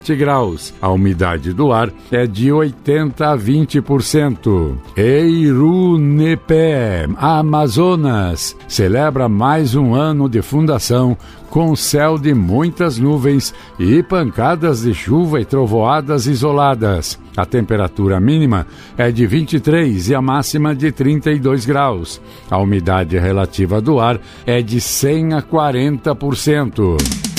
graus. A umidade do ar é de 80 a 20%. Eirunepé, Amazonas, celebra mais um ano de fundação com céu de muitas nuvens e pancadas de chuva e trovoadas isoladas. A temperatura mínima é de 23 e a máxima de 32 graus. A umidade relativa do ar é de 100 a 40%.